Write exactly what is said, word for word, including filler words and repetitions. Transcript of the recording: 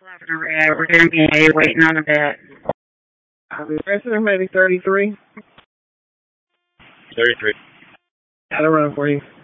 All right, we're going to be waiting on a bit. I'll be pressing maybe thirty-three. thirty-three. Got to run for you.